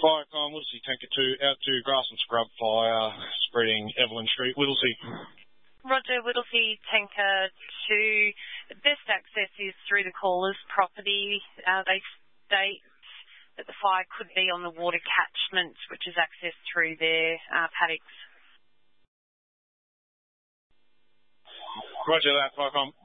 Firecon, Whittlesea Tanker 2, out to grass and scrub fire, spreading Evelyn Street, Whittlesea. Roger, Whittlesea Tanker 2. The best access is through the caller's property. They state that the fire could be on the water catchment, which is accessed through their paddocks. Roger that, Firecon.